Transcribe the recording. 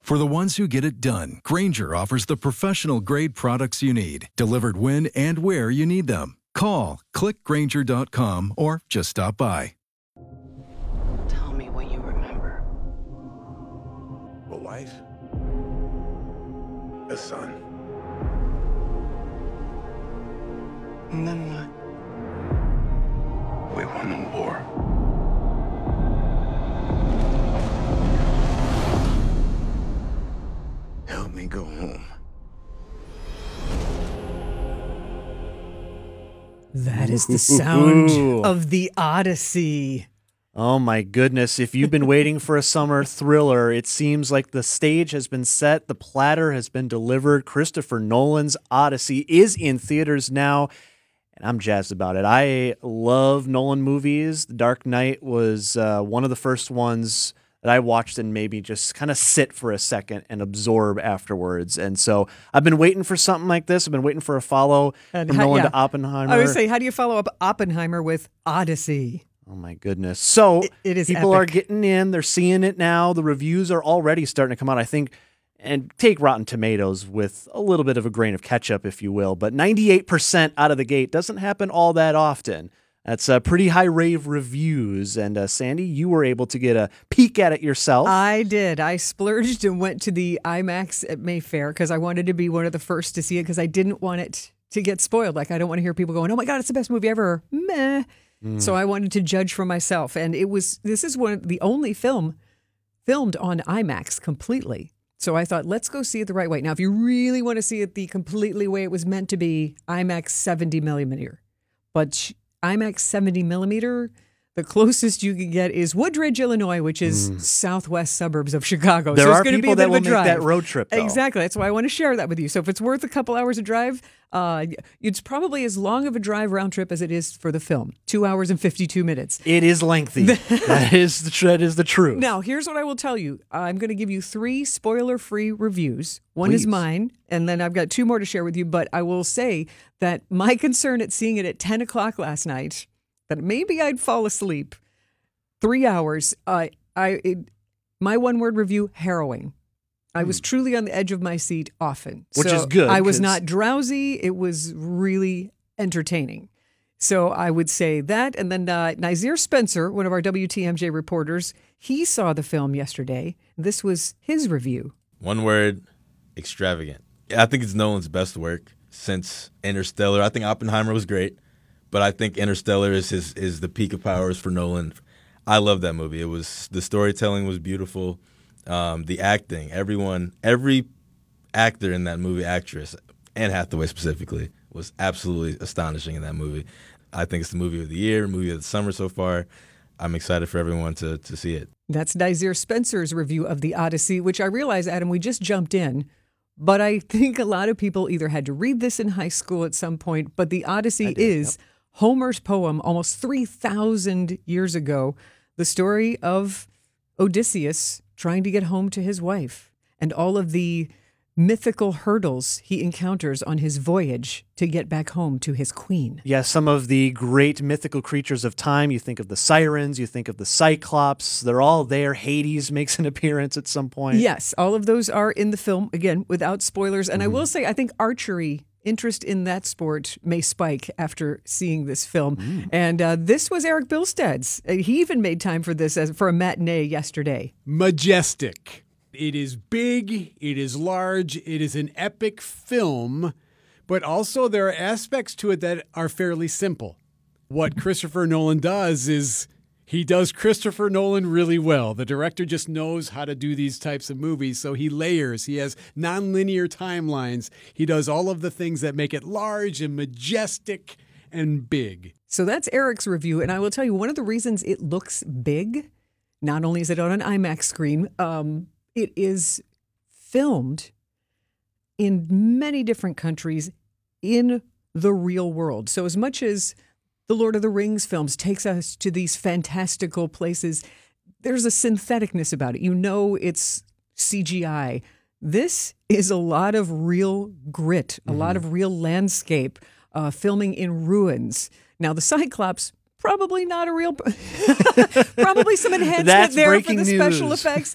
For the ones who get it done, Grainger offers the professional-grade products you need, delivered when and where you need them. Call, click Grainger.com, or just stop by. Tell me what you remember. A wife. A son. And then what? We won the war. Help me go home. That is the sound of The Odyssey. Oh my goodness. If you've been waiting for a summer thriller, it seems like the stage has been set, the platter has been delivered. Christopher Nolan's Odyssey is in theaters now, and I'm jazzed about it. I love Nolan movies. The Dark Knight was one of the first ones that I watched and maybe just kind of sit for a second and absorb afterwards. And so I've been waiting for something like this. I've been waiting for a follow from Nolan to Oppenheimer. I would say, how do you follow up Oppenheimer with Odyssey? Oh my goodness. So it is people epic. are getting in, they're seeing it now. The reviews are already starting to come out, I think, and take Rotten Tomatoes with a little bit of a grain of ketchup, if you will. But 98% out of the gate doesn't happen all that often. That's pretty high rave reviews. And Sandy, you were able to get a peek at it yourself. I did. I splurged and went to the IMAX at Mayfair because I wanted to be one of the first to see it because I didn't want it to get spoiled. Like, I don't want to hear people going, oh my God, it's the best movie ever. Meh. So I wanted to judge for myself. And this is the only film filmed on IMAX completely. So I thought, let's go see it the right way. Now, if you really want to see it the completely way it was meant to be, IMAX 70 millimeter. But IMAX 70 millimeter, the closest you can get is Woodridge, Illinois, which is southwest suburbs of Chicago. There so it's are going to be people a bit that of will a make drive. that road trip, though. Exactly. That's why I want to share that with you. So if it's worth a couple hours of drive, it's probably as long of a drive round trip as it is for the film. 2 hours and 52 minutes. It is lengthy. that is the truth. Now, here's what I will tell you. I'm going to give you 3 spoiler-free reviews. One is Please. mine, and then I've got 2 more to share with you. But I will say that my concern at seeing it at 10 o'clock last night, that maybe I'd fall asleep. 3 hours. My one-word review, harrowing. I was truly on the edge of my seat often. Which So is good, I was 'cause- not drowsy. It was really entertaining. So I would say that. And then Nazir Spencer, one of our WTMJ reporters, he saw the film yesterday. This was his review. One word, extravagant. I think it's Nolan's best work since Interstellar. I think Oppenheimer was great, but I think Interstellar is the peak of powers for Nolan. I love that movie. The storytelling was beautiful. The acting, every actor in that movie, actress, Anne Hathaway specifically, was absolutely astonishing in that movie. I think it's the movie of the year, movie of the summer so far. I'm excited for everyone to see it. That's Nazir Spencer's review of The Odyssey, which I realize, Adam, we just jumped in. But I think a lot of people either had to read this in high school at some point, but The Odyssey is Homer's poem almost 3,000 years ago, the story of Odysseus trying to get home to his wife and all of the mythical hurdles he encounters on his voyage to get back home to his queen. Yeah, some of the great mythical creatures of time. You think of the sirens, you think of the Cyclops. They're all there. Hades makes an appearance at some point. Yes, all of those are in the film, again, without spoilers. And I will say, I think archery, interest in that sport may spike after seeing this film. And this was Eric Bilstead's. He even made time for this for a matinee yesterday. Majestic. It is big, it is large, it is an epic film, but also there are aspects to it that are fairly simple. What Christopher Nolan does is he does Christopher Nolan really well. The director just knows how to do these types of movies, so he layers. He has nonlinear timelines. He does all of the things that make it large and majestic and big. So that's Eric's review. And I will tell you, one of the reasons it looks big, not only is it on an IMAX screen, it is filmed in many different countries in the real world. So as much as the Lord of the Rings films takes us to these fantastical places, there's a syntheticness about it. You know it's CGI. This is a lot of real grit, a lot of real landscape, filming in ruins. Now, the Cyclops, probably not a real, probably some enhancement That's there for breaking the special news. effects.